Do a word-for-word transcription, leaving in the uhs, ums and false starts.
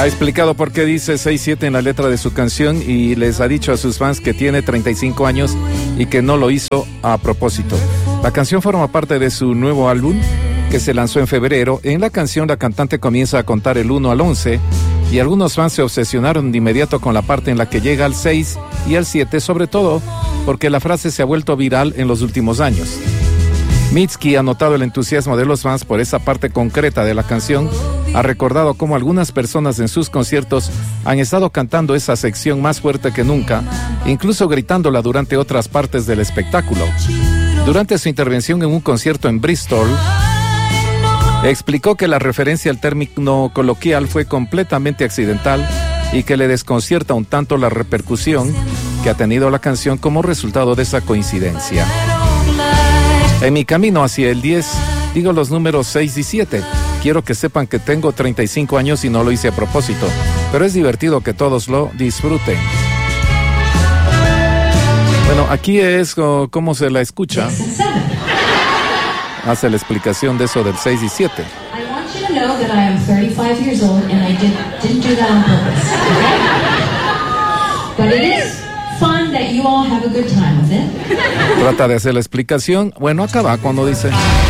Ha explicado por qué dice seis siete en la letra de su canción y les ha dicho a sus fans que tiene treinta y cinco años y que no lo hizo a propósito. La canción forma parte de su nuevo álbum que se lanzó en febrero. En la canción la cantante comienza a contar el uno al once y algunos fans se obsesionaron de inmediato con la parte en la que llega al seis y al siete, sobre todo porque la frase se ha vuelto viral en los últimos años. Mitski ha notado el entusiasmo de los fans por esa parte concreta de la canción. Ha recordado cómo algunas personas en sus conciertos han estado cantando esa sección más fuerte que nunca, incluso gritándola durante otras partes del espectáculo. Durante su intervención en un concierto en Bristol, explicó que la referencia al término coloquial fue completamente accidental y que le desconcierta un tanto la repercusión que ha tenido la canción como resultado de esa coincidencia. En mi camino hacia el diez, digo los números seis y siete. Quiero que sepan que tengo treinta y cinco años y no lo hice a propósito, pero es divertido que todos lo disfruten. Bueno, aquí es oh, cómo se la escucha. Hace la explicación de eso del seis y siete. I want you to know that I am thirty-five years old and I did, didn't do that on purpose. Okay? But it is fun that you all have a good time with it. Trata de hacer la explicación. Bueno, acaba cuando dice...